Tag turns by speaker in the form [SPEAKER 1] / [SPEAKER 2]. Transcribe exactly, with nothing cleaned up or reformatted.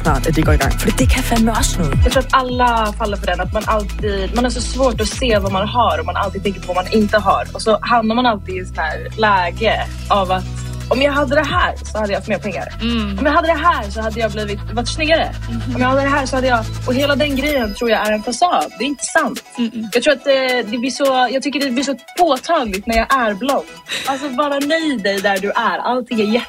[SPEAKER 1] snart, att det går igång. För det kan fandme också något.
[SPEAKER 2] Jag tror att alla faller för den. Att man alltid, man har så svårt att se vad man har och man alltid tänker på vad man inte har. Och så hamnar man alltid i ett sånt här läge av att om jag hade det här så hade jag haft mer pengar. Mm. Om jag hade det här så hade jag blivit varit snyggare. Mm. Om jag hade det här så hade jag... Och hela den grejen tror jag är en fasad. Det är inte sant. Mm. Jag tror att det, det blir så... Jag tycker det blir så påtagligt när jag är blond. Alltså bara nöj dig där du är. Allting är jätte